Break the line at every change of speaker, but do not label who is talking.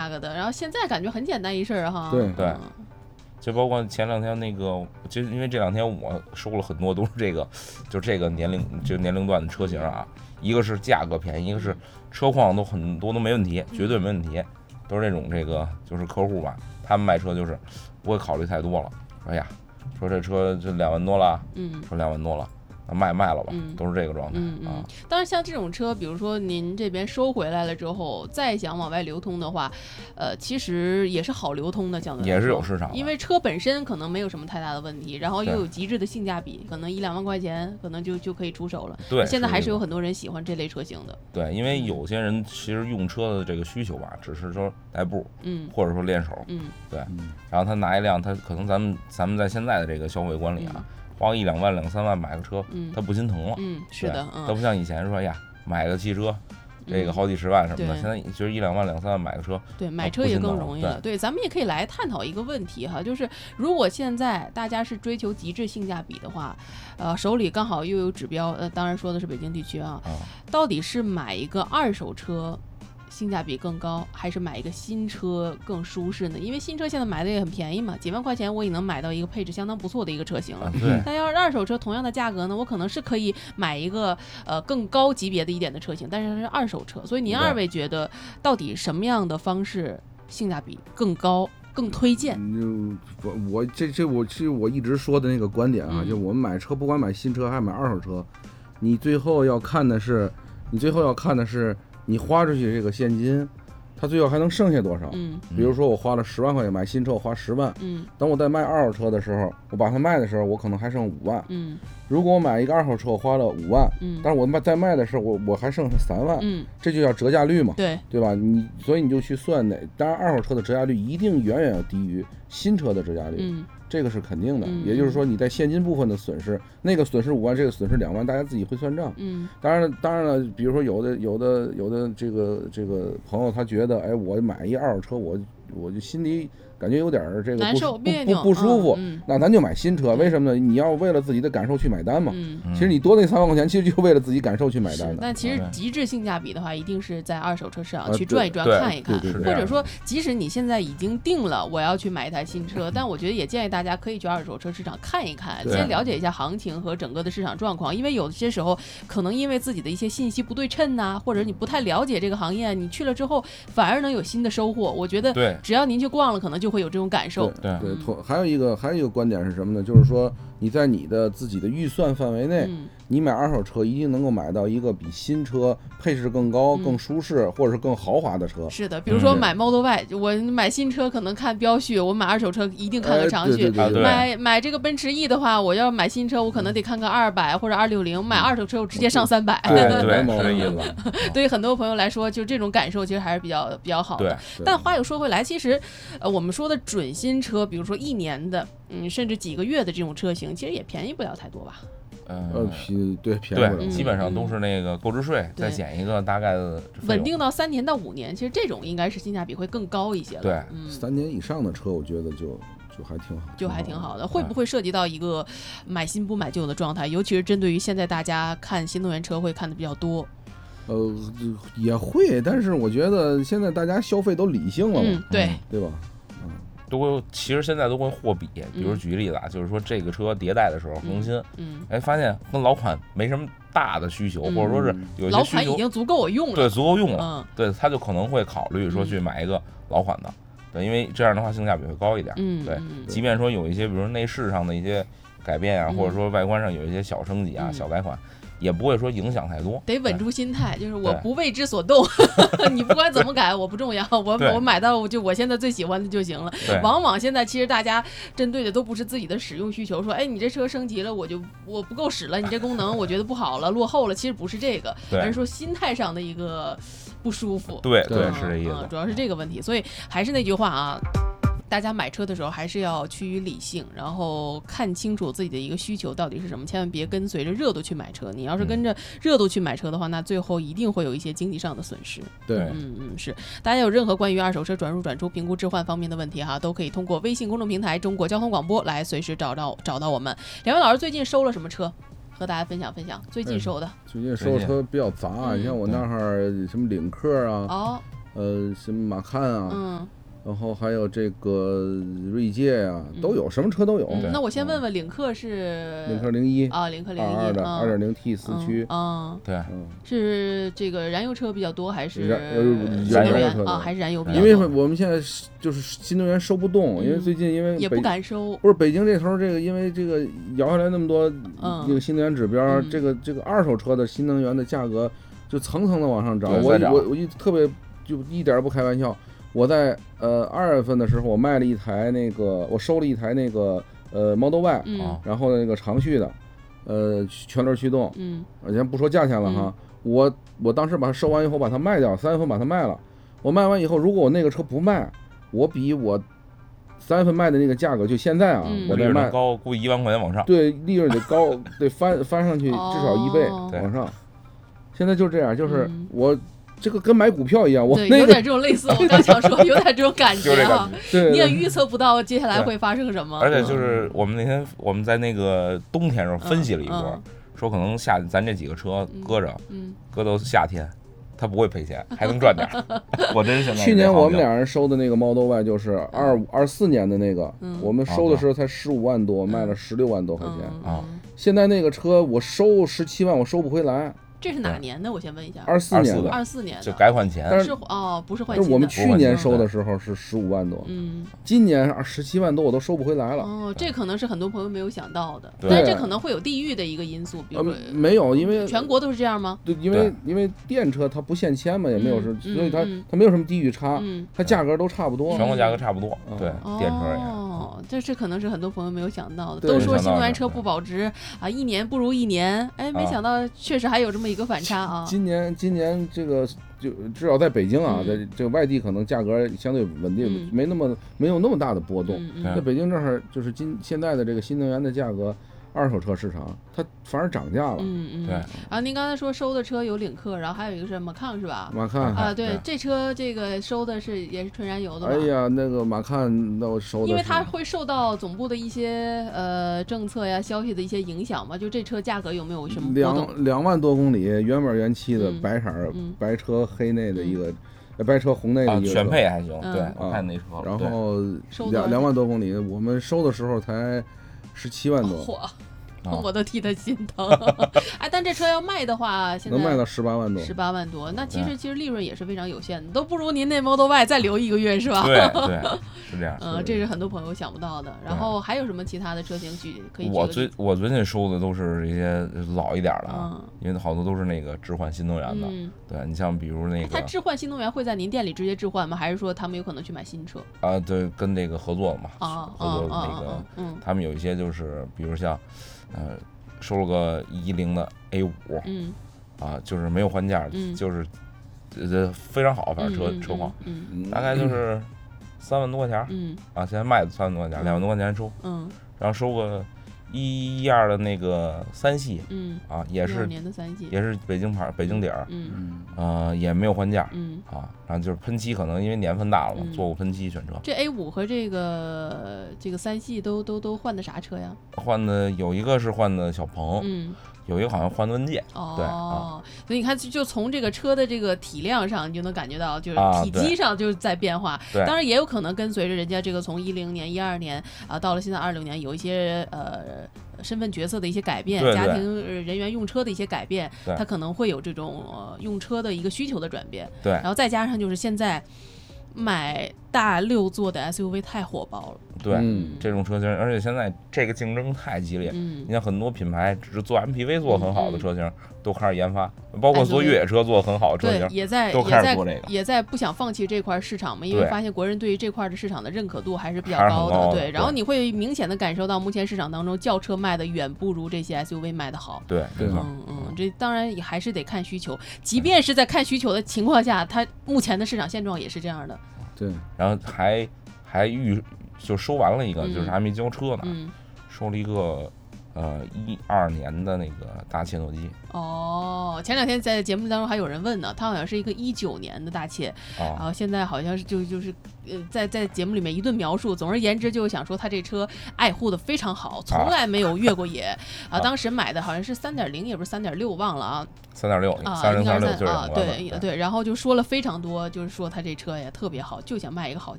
个的，然后现在感觉很简单一事儿哈。
对
对，就包括前2天那个，就因为这2天我收了很多都是这个，就这个年龄段的车型啊，一个是价格便宜，一个是车况都很多都没问题，绝对没问题，都是那种这个就是客户吧，他们卖车就是不会考虑太多了，说呀，说这车就2万多了，说2万多了。卖了吧，都是这个状态啊。
当然，像这种车，比如说您这边收回来了之后，再想往外流通的话，其实也是好流通的，相对来说
也是有市场的，
因为车本身可能没有什么太大的问题，然后又有极致的性价比，可能1-2万块钱可能就可以出手了。
对，
现在还是有很多人喜欢这类车型的。
对，因为有些人其实用车的这个需求吧，只是说代步，或者说练手，对，然后他拿一辆，他可能咱们在现在的这个消费观里啊。花个1-2万、2-3万买个车，他不心疼了。
是的，
他不像以前说呀，买个汽车，这个好几十万什么的，现在就是1-2万、2-3万买个车，
对，买车也更容易了。对，咱们也可以来探讨一个问题哈，就是如果现在大家是追求极致性价比的话，手里刚好又有指标，当然说的是北京地区啊，到底是买一个二手车性价比更高，还是买一个新车更舒适呢？因为新车现在买的也很便宜嘛，几万块钱我也能买到一个配置相当不错的一个车型了。但要是二手车同样的价格呢，我可能是可以买一个更高级别的一点的车型，但是它是二手车。所以您二位觉得到底什么样的方式性价比更高？更推荐？
我一直说的那个观点啊，就我们买车，不管买新车还是买二手车，你最后要看的是你花出去这个现金，它最后还能剩下多少？比如说我花了10万块钱买新车，我花10万，等我在卖二手车的时候，我把它卖的时候，我可能还剩5万，如果我买一个二手车，我花了5万，但是我在卖的时候，我还剩下3万，这就叫折价率嘛，对吧？所以你就去算当然二手车的折价率一定远远要低于新车的折价率，这个是肯定的。也就是说你在现金部分的损失，那个损失5万，这个损失2万，大家自己会算账。当然了，比如说有的这个朋友他觉得，哎，我买一二手车，我就心里感觉有点这个
难受别扭
不舒服，那咱就买新车。为什么呢？你要为了自己的感受去买单嘛。其实你多那3万块钱，其实就为了自己感受去买单的。
但其实极致性价比的话，一定是在二手车市场去转一转、看一看，或者说，即使你现在已经定了我要去买一台新车，但我觉得也建议大家可以去二手车市场看一看，先了解一下行情和整个的市场状况。因为有些时候可能因为自己的一些信息不对称呐，或者你不太了解这个行业，你去了之后反而能有新的收获。我觉得只要您去逛了，可能就会有这种感受。
对，还有一个观点是什么呢？就是说你在你的自己的预算范围内，你买二手车一定能够买到一个比新车配置更高、更舒适或者是更豪华的车。
是的，比如说买 Model Y，我买新车可能看标序，我买二手车一定看个长序。买这个奔驰 E 的话，我要买新车，我可能得看个200或者260，买二手车我直接上300。
对，是这意思。
对于很多朋友来说，就这种感受其实还是比较好的。但话又说回来，其实我们说的准新车，比如说1年的，甚至几个月的这种车型，其实也便宜不了太多吧。
便宜，
基本上都是那个购置税再减一个大概的
稳定到3年到5年，其实这种应该是性价比会更高一些了。
对
，3年以上的车，我觉得就还挺好，
的。会不会涉及到一个买新不买旧的状态？尤其是针对于现在大家看新能源车会看的比较多。
也会，但是我觉得现在大家消费都理性了嘛，对吧？
其实现在都会货比，比如举个例子啊，就是说这个车迭代的时候更新，发现跟老款没什么大的需求，或者说是有一些需求，
老款已经足够我用了，
对，足够用了，对，他就可能会考虑说去买一个老款的，对，因为这样的话性价比会高一点，对，即便说有一些比如说内饰上的一些改变啊，或者说外观上有一些小升级啊、小改款。也不会说影响太多，
得稳住心态，就是我不为之所动，你不管怎么改我不重要，我买到就我现在最喜欢的就行了。往往现在其实大家针对的都不是自己的使用需求，说哎你这车升级了我不够使了，你这功能我觉得不好了落后了，其实不是这个，而是说心态上的一个不舒服。
对，是这意思，
主要是这个问题。所以还是那句话啊，大家买车的时候还是要趋于理性，然后看清楚自己的一个需求到底是什么，千万别跟随着热度去买车。你要是跟着热度去买车的话，那最后一定会有一些经济上的损失。
对，
是。大家有任何关于二手车转入转出、评估置换方面的问题哈，都可以通过微信公众平台中国交通广播来随时找到我们。两位老师最近收了什么车？和大家分享分享最近收的。
最近收的车比较杂，你像我那儿什么领克啊， 什么马看啊，然后还有这个锐界呀，都有，什么车都有。
那我先问问，领克是
领克01
啊，领克01
的 2.0T 四驱，
对，
是这个燃油车比较多还是
燃油车
啊？还是燃油比较
多？因为我们现在就是新能源收不动，因为最近因为
也不敢收，
不是北京这头这个，因为这个摇下来那么多这个新能源指标，这个二手车的新能源的价格就层层的往上涨。我特别就一点不开玩笑。我在2月份的时候，我卖了一台那个，我收了一台那个Model Y，然后那个长续的，全轮驱动，我先不说价钱了哈，我当时把它收完以后把它卖掉，3月份把它卖了，我卖完以后，如果我那个车不卖，我比我3月份卖的那个价格，就现在啊，我再卖
高，估计1万块钱往上，
对，利润得高，得翻上去至少1倍往上，现在就这样，就是我。这个跟买股票一样，
对，有点这种类似，我刚想说，有点这种感觉啊，
你
也预测不到接下来会发生什么。
而且就是我们那天我们在那个冬天时候分析了一波，说可能咱这几个车搁到夏天，它不会赔钱，还能赚点。我真是
去年我们俩人收的那个 Model Y 就是24年的那个，我们收的时候才15万多，卖了16万多块钱
啊。
现在那个车我收17万，我收不回来。
这是哪年的？我先问一下。
24年的
，24年的
就该换钱，
但是
不是换钱的。
我们去年收的时候是15万多，今年17万多我都收不回来了。
这可能是很多朋友没有想到的，
但
这可能会有地域的一个因素，比如说
没有，因为
全国都是这样吗？
对，因为电车它不限迁嘛，也没有什么，所以它没有什么地域差，它价格都差不多，
全国价格差不多。对，电车也。
这可能是很多朋友没有想到的。都说新能源车不保值啊，一年不如一年，哎，没想到确实还有这么一个反差啊。
今年这个就至少在北京啊，在这个外地可能价格相对稳定，没有那么大的波动。在北京这儿就是现在的这个新能源的价格。二手车市场它反而涨价了，
对。
然后您刚才说收的车有领克，然后还有一个是马抗是吧？
马抗
啊，对，这车这个收的也是纯燃油的吧？
哎呀，那个马抗那我收的，
因为它会受到总部的一些政策呀、消息的一些影响嘛，就这车价格有没有什么波动
？2万多公里，原本原漆的白色，白车黑内的一个。白车红内的一个
选配还行，对，我看那车。
然后2万多公里，我们收的时候才17万多。
我都替他心疼。哎，但这车要卖的话，现在
能卖到18万多。
18万多，那其实利润也是非常有限的，都不如您那 Model Y 再留1个月是吧？
对，是这样。
这是很多朋友想不到的。然后还有什么其他的车型可以？
我最近收的都是一些老一点的，因为好多都是那个置换新能源的。对，你像比如那个，
他置换新能源会在您店里直接置换吗？还是说他们有可能去买新车？
对，跟这个合作嘛，合作那个，他们有一些就是比如像。收了个10的 A5，就是没有换价，就是非常好，反正车况，大概就是3万多块钱，现在卖的3万多块钱，2万多块钱收，然后收个112的那个3系，也是
年的3系，
也是北京牌，北京底儿，也没有换价，然后就是喷漆，可能因为年份大了嘛，做过喷漆选车。
这 A5 和这个3系都换的啥车呀？
换的有一个是换的小鹏，有一个好像换的问界。
对所以你看，就从这个车的这个体量上，你就能感觉到，就是体积上就是在变化。当然也有可能跟随着人家这个从10年、12年到了现在26年，有一些身份角色的一些改变，家庭人员用车的一些改变，它可能会有这种用车的一个需求的转变。
对，
然后再加上就是现在买大6座的 SUV 太火爆了。
对，这种车型，而且现在这个竞争太激烈。你像很多品牌只是做 MPV 做很好的车型，都开始研发，包括做越野车做很好的车型，都开始做这个，
也在不想放弃这块市场嘛，因为发现国人对于这块的市场的认可度还是比较高的。对，然后你会明显的感受到，目前市场当中轿车卖的远不如这些 SUV 卖的好。
对，
这当然也还是得看需求，即便是在看需求的情况下，它目前的市场现状也是这样的。
对，
然后还就收完了一个，就是还没交车呢，收了一个 12年的那个大切诺基。
哦，前2天在节目当中还有人问呢，它好像是一个19年的大切，然后现在好像是就是在节目里面一顿描述，总而言之就是想说他这车爱护的非常好，从来没有越过野当时买的好像是3.0也不是3.6忘了啊
，3.6
啊，应该是
3.6就是
对，然后就说了非常多，就是说他这车也特别好，就想卖一个好